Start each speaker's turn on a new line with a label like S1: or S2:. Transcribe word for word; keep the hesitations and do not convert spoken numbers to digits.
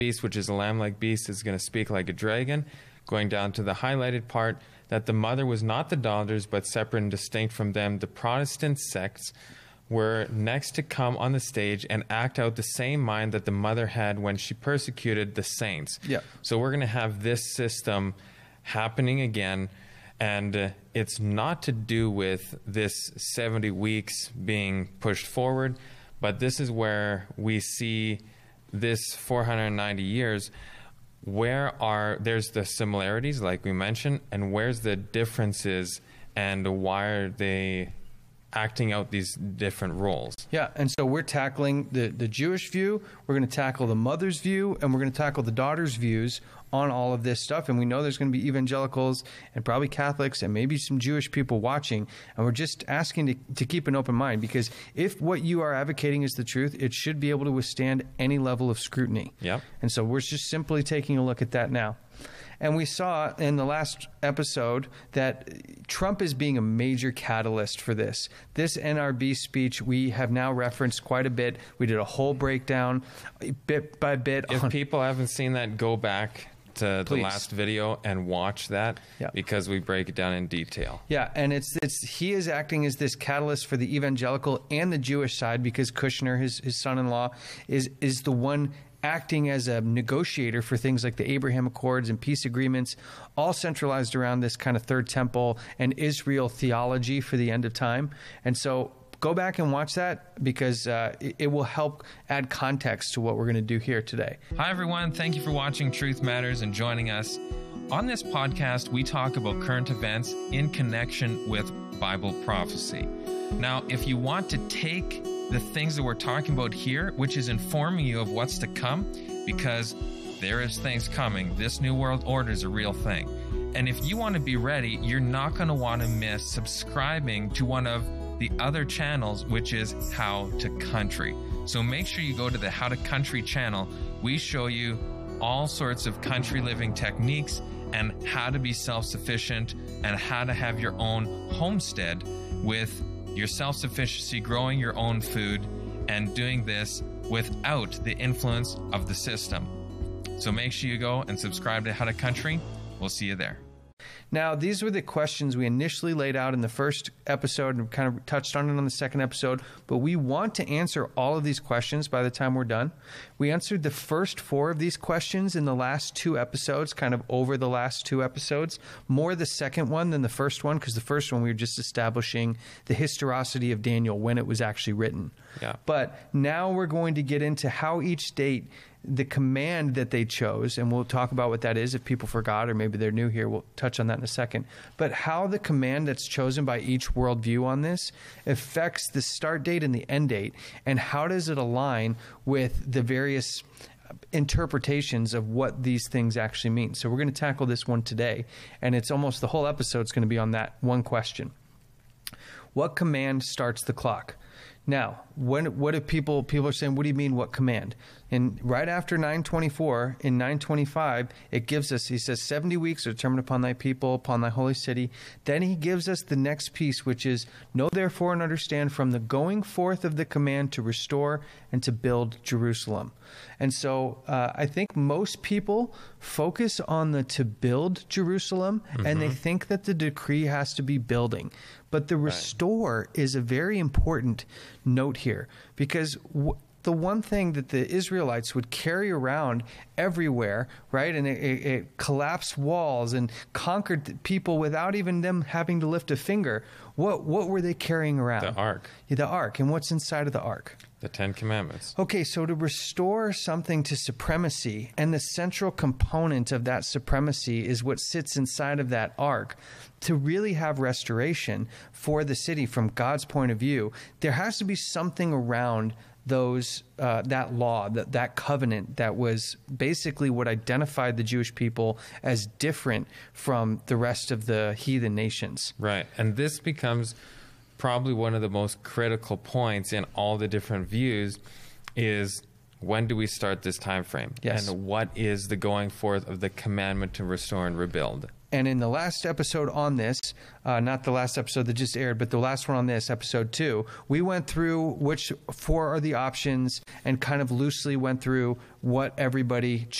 S1: beast, which is a lamb-like beast, is going to speak like a dragon, going down to the highlighted part, that the mother was not the daughters, but separate and distinct from them. The Protestant sects were next to come on the stage and act out the same mind that the mother had when she persecuted the saints.
S2: Yeah.
S1: So we're going to have this system happening again, and uh, it's not to do with this seventy weeks being pushed forward, but this is where we see this four hundred ninety years. Where are, there's the similarities, like we mentioned, and where's the differences, and why are they acting out these different roles?
S2: Yeah, and so we're tackling the, the Jewish view, we're going to tackle the mother's view, and we're going to tackle the daughter's views on all of this stuff. And we know there's going to be evangelicals and probably Catholics and maybe some Jewish people watching. And we're just asking to, to keep an open mind, because if what you are advocating is the truth, it should be able to withstand any level of scrutiny.
S1: Yep.
S2: And so we're just simply taking a look at that now. And we saw in the last episode that Trump is being a major catalyst for this. This N R B speech we have now referenced quite a bit. We did a whole breakdown, bit by bit.
S1: If
S2: on
S1: people haven't seen that, go back to
S2: Please.
S1: the last video and watch that,
S2: Yeah.
S1: because we break it down in detail.
S2: Yeah, and it's it's he is acting as this catalyst for the evangelical and the Jewish side, because Kushner, his his son-in-law, is is the one acting as a negotiator for things like the Abraham Accords and peace agreements, all centralized around this kind of third temple and Israel theology for the end of time. And so go back and watch that, because uh, it, it will help add context to what we're going to do here today.
S3: Hi, everyone. Thank you for watching Truth Matters and joining us. On this podcast, we talk about current events in connection with Bible prophecy. Now, if you want to take the things that we're talking about here, which is informing you of what's to come, because there is things coming. This New World Order is a real thing. And if you want to be ready, you're not going to want to miss subscribing to one of the other channels, which is How to Country. So make sure you go to the How to Country channel. We show you all sorts of country living techniques and how to be self-sufficient and how to have your own homestead with your self-sufficiency, growing your own food, and doing this without the influence of the system. So make sure you go and subscribe to How to Country. We'll see you there.
S2: Now, these were the questions we initially laid out in the first episode and kind of touched on it on the second episode, but we want to answer all of these questions by the time we're done. We answered the first four of these questions in the last two episodes, kind of over the last two episodes, more the second one than the first one, because the first one we were just establishing the historicity of Daniel when it was actually written.
S1: Yeah.
S2: But now we're going to get into how each date, the command that they chose, and we'll talk about what that is if people forgot or maybe they're new here. We'll touch on that in a second. But how the command that's chosen by each worldview on this affects the start date and the end date, and how does it align with the various interpretations of what these things actually mean. So we're going to tackle this one today, and it's almost the whole episode is going to be on that one question. What command starts the clock? Now, when, what do people, people are saying, what do you mean, what command? And right after nine twenty-four, in nine twenty-five, it gives us, he says, seventy weeks are determined upon thy people, upon thy holy city. Then he gives us the next piece, which is, know therefore and understand from the going forth of the command to restore and to build Jerusalem. And so uh, I think most people focus on the to build Jerusalem, mm-hmm. and they think that the decree has to be building. But the restore right. is a very important note here, because w- the one thing that the Israelites would carry around everywhere, right, and it, it, it collapsed walls and conquered people without even them having to lift a finger, what what were they carrying around?
S1: The Ark.
S2: Yeah, the Ark. And what's inside of the Ark?
S1: The Ten Commandments.
S2: Okay, so to restore something to supremacy, and the central component of that supremacy is what sits inside of that Ark. To really have restoration for the city from God's point of view, there has to be something around those uh, that law, that, that covenant that was basically what identified the Jewish people as different from the rest of the heathen nations.
S1: Right, and this becomes probably one of the most critical points in all the different views is when do we start this time frame?
S2: Yes.
S1: And what is the going forth of the commandment to restore and rebuild?
S2: And in the last episode on this, uh, not the last episode that just aired, but the last one on this, episode two, we went through which four are the options and kind of loosely went through what everybody